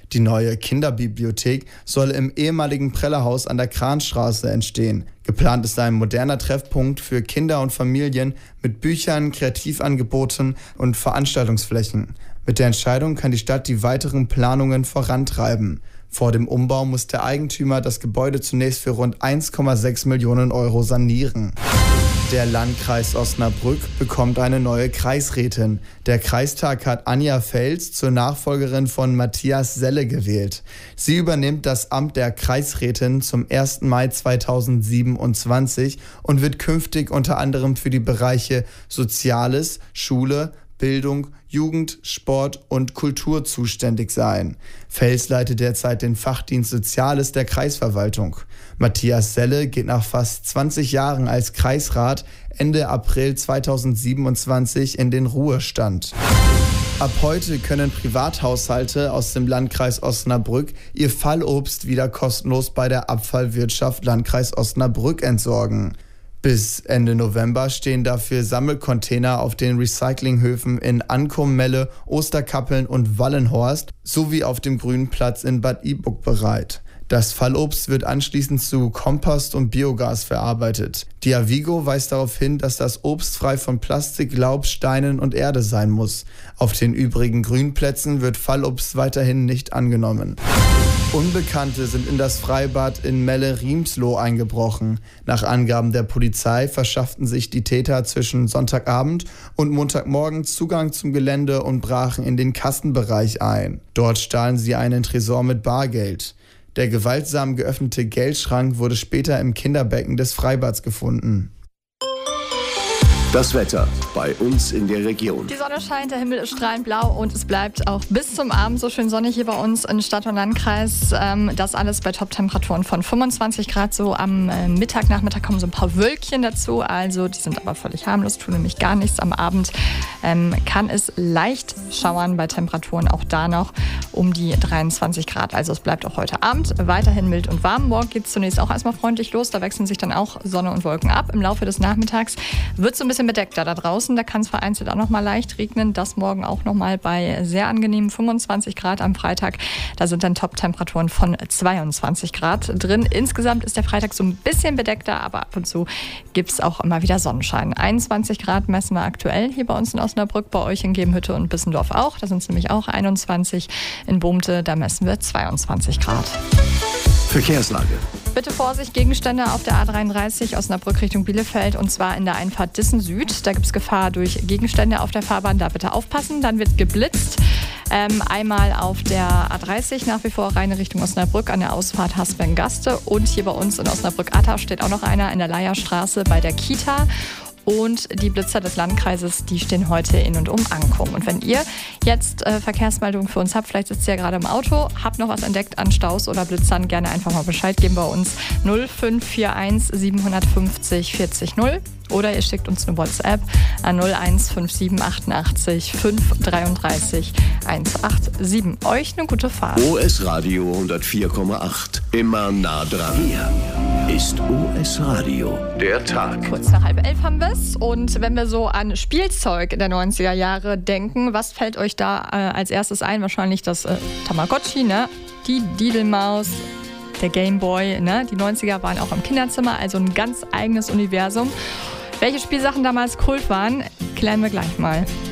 Die neue Kinderbibliothek soll im ehemaligen Prellerhaus an der Kranstraße entstehen. Geplant ist ein moderner Treffpunkt für Kinder und Familien mit Büchern, Kreativangeboten und Veranstaltungsflächen. Mit der Entscheidung kann die Stadt die weiteren Planungen vorantreiben. Vor dem Umbau muss der Eigentümer das Gebäude zunächst für rund 1,6 Millionen Euro sanieren. Der Landkreis Osnabrück bekommt eine neue Kreisrätin. Der Kreistag hat Anja Fels zur Nachfolgerin von Matthias Selle gewählt. Sie übernimmt das Amt der Kreisrätin zum 1. Mai 2027 und wird künftig unter anderem für die Bereiche Soziales, Schule, Bildung, Jugend, Sport und Kultur zuständig sein. Fels leitet derzeit den Fachdienst Soziales der Kreisverwaltung. Matthias Selle geht nach fast 20 Jahren als Kreisrat Ende April 2027 in den Ruhestand. Ab heute können Privathaushalte aus dem Landkreis Osnabrück ihr Fallobst wieder kostenlos bei der Abfallwirtschaft Landkreis Osnabrück entsorgen. Bis Ende November stehen dafür Sammelcontainer auf den Recyclinghöfen in Ankum, Melle, Osterkappeln und Wallenhorst sowie auf dem Grünen Platz in Bad Iburg bereit. Das Fallobst wird anschließend zu Kompost und Biogas verarbeitet. Die Avigo weist darauf hin, dass das Obst frei von Plastik, Laub, Steinen und Erde sein muss. Auf den übrigen Grünplätzen wird Fallobst weiterhin nicht angenommen. Unbekannte sind in das Freibad in Melle-Riemsloh eingebrochen. Nach Angaben der Polizei verschafften sich die Täter zwischen Sonntagabend und Montagmorgen Zugang zum Gelände und brachen in den Kassenbereich ein. Dort stahlen sie einen Tresor mit Bargeld. Der gewaltsam geöffnete Geldschrank wurde später im Kinderbecken des Freibads gefunden. Das Wetter bei uns in der Region. Die Sonne scheint, der Himmel ist strahlend blau und es bleibt auch bis zum Abend so schön sonnig hier bei uns in Stadt und Landkreis. Das alles bei Top-Temperaturen von 25 Grad. So am Nachmittag kommen so ein paar Wölkchen dazu. Also die sind aber völlig harmlos, tun nämlich gar nichts. Am Abend kann es leicht schauern bei Temperaturen auch da noch um die 23 Grad. Also es bleibt auch heute Abend weiterhin mild und warm. Morgen geht es zunächst auch erstmal freundlich los. Da wechseln sich dann auch Sonne und Wolken ab. Im Laufe des Nachmittags wird es so ein bisschen bedeckter da draußen. Da kann es vereinzelt auch noch mal leicht regnen. Das morgen auch noch mal bei sehr angenehmen 25 Grad am Freitag. Da sind dann Top-Temperaturen von 22 Grad drin. Insgesamt ist der Freitag so ein bisschen bedeckter, aber ab und zu gibt es auch immer wieder Sonnenschein. 21 Grad messen wir aktuell hier bei uns in Osnabrück, bei euch in Gebenhütte und Bissendorf auch. Da sind es nämlich auch 21. In Bohmte, da messen wir 22 Grad. Verkehrslage. Bitte Vorsicht, Gegenstände auf der A33 Osnabrück Richtung Bielefeld und zwar in der Einfahrt Dissen Süd. Da gibt es Gefahr durch Gegenstände auf der Fahrbahn, da bitte aufpassen. Dann wird geblitzt. Einmal auf der A30 nach wie vor reine Richtung Osnabrück an der Ausfahrt Hasbergen-Gaste und hier bei uns in Osnabrück-Atta steht auch noch einer in der Leierstraße bei der Kita. Und die Blitzer des Landkreises, die stehen heute in und um Ankum. Und wenn ihr jetzt Verkehrsmeldungen für uns habt, vielleicht sitzt ihr ja gerade im Auto, habt noch was entdeckt an Staus oder Blitzern, gerne einfach mal Bescheid geben bei uns 0541 750 40 0. Oder ihr schickt uns eine WhatsApp an 0157 88 533 187. Euch eine gute Fahrt. OS Radio 104,8. Immer nah dran. Hier ist OS Radio. Der Tag. Kurz nach 10:30 haben wir es. Und wenn wir so an Spielzeug der 90er Jahre denken, was fällt euch da als erstes ein? Wahrscheinlich das Tamagotchi, ne? Die Didelmaus, der Gameboy, ne? Die 90er waren auch im Kinderzimmer, also ein ganz eigenes Universum. Welche Spielsachen damals Kult waren, klären wir gleich mal.